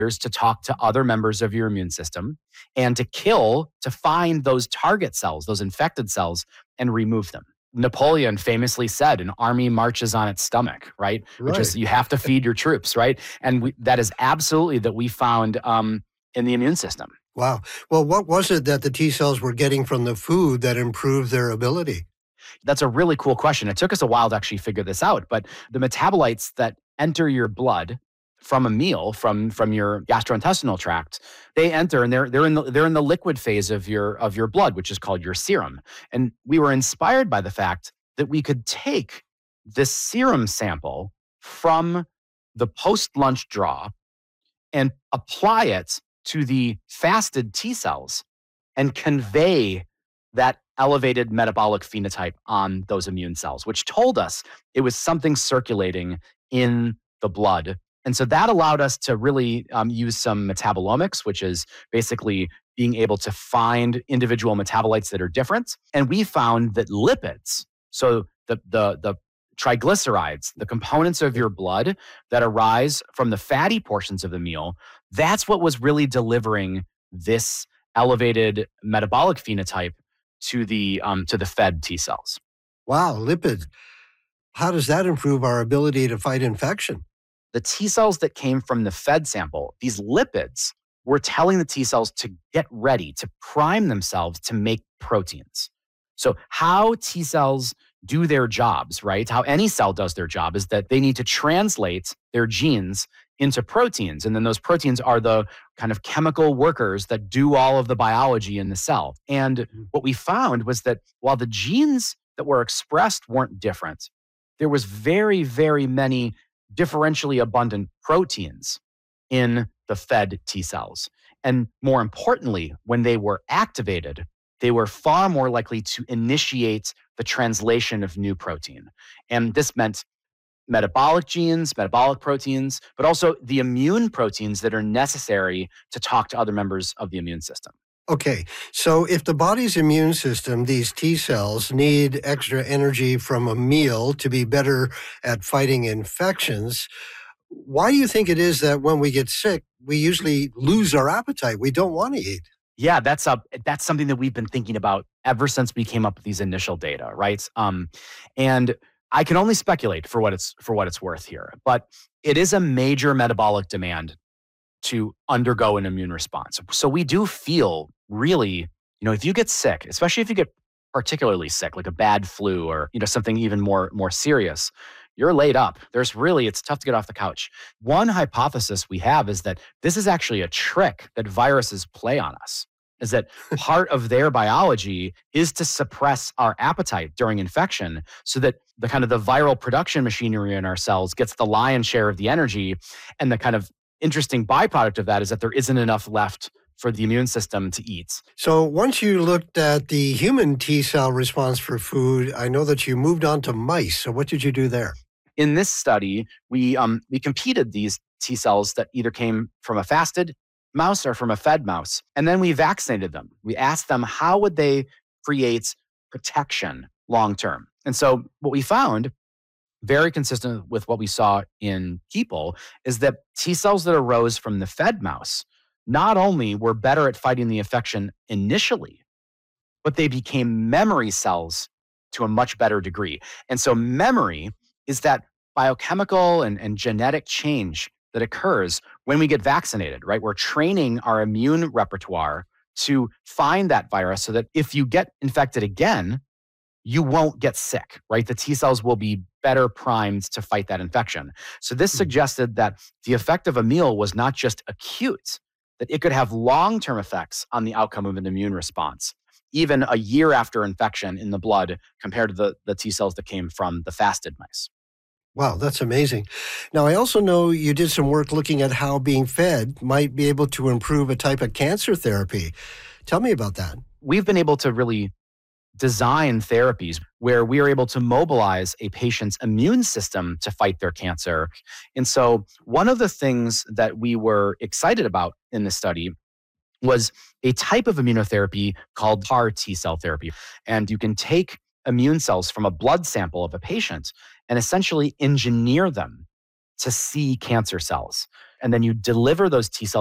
to talk to other members of your immune system and to kill, to find those target cells, those infected cells, and remove them. Napoleon famously said, an army marches on its stomach, right? Which is you have to feed your troops, right? And that is absolutely that we found in the immune system. Wow. Well, what was it that the T cells were getting from the food that improved their ability? That's a really cool question. It took us a while to actually figure this out, but the metabolites that enter your blood from a meal, from your gastrointestinal tract, they enter and they're in the liquid phase of your blood, which is called your serum. And we were inspired by the fact that we could take this serum sample from the post-lunch draw and apply it to the fasted T cells and convey that elevated metabolic phenotype on those immune cells, which told us it was something circulating in the blood. And so that allowed us to really use some metabolomics, which is basically being able to find individual metabolites that are different. And we found that lipids, so the triglycerides, the components of your blood that arise from the fatty portions of the meal, that's what was really delivering this elevated metabolic phenotype to the fed T cells. Wow, lipids. How does that improve our ability to fight infection? The T cells that came from the fed sample, these lipids were telling the T cells to get ready, to prime themselves to make proteins. So how T cells do their jobs, right? How any cell does their job is that they need to translate their genes into proteins. And then those proteins are the kind of chemical workers that do all of the biology in the cell. And what we found was that while the genes that were expressed weren't different, there was very, very many differentially abundant proteins in the fed T cells. And more importantly, when they were activated, they were far more likely to initiate the translation of new protein. And this meant metabolic genes, metabolic proteins, but also the immune proteins that are necessary to talk to other members of the immune system. Okay, so if the body's immune system, these T cells, need extra energy from a meal to be better at fighting infections, why do you think it is that when we get sick, we usually lose our appetite? We don't want to eat. Yeah, that's something that we've been thinking about ever since we came up with these initial data, right? And I can only speculate for what it's worth here, but it is a major metabolic demand to undergo an immune response. So we do feel really, if you get sick, especially if you get particularly sick, like a bad flu or, something even more serious, you're laid up. It's tough to get off the couch. One hypothesis we have is that this is actually a trick that viruses play on us, is that part of their biology is to suppress our appetite during infection so that the kind of the viral production machinery in our cells gets the lion's share of the energy. And the kind of interesting byproduct of that is that there isn't enough left for the immune system to eat. So once you looked at the human T cell response for food, I know that you moved on to mice. So what did you do there? In this study, we competed these T cells that either came from a fasted mouse or from a fed mouse, and then we vaccinated them. We asked them how would they create protection long term. And so what we found, very consistent with what we saw in people, is that T cells that arose from the fed mouse not only were better at fighting the infection initially, but they became memory cells to a much better degree. And so memory is that biochemical and genetic change that occurs when we get vaccinated, right? We're training our immune repertoire to find that virus so that if you get infected again, you won't get sick, right? The T cells will be better primed to fight that infection. So this suggested that the effect of a meal was not just acute, that it could have long-term effects on the outcome of an immune response, even a year after infection in the blood compared to the T cells that came from the fasted mice. Wow, that's amazing. Now, I also know you did some work looking at how being fed might be able to improve a type of cancer therapy. Tell me about that. We've been able to really design therapies where we are able to mobilize a patient's immune system to fight their cancer. And so one of the things that we were excited about in this study was a type of immunotherapy called CAR T cell therapy. And you can take immune cells from a blood sample of a patient and essentially engineer them to see cancer cells. and then you deliver those T cells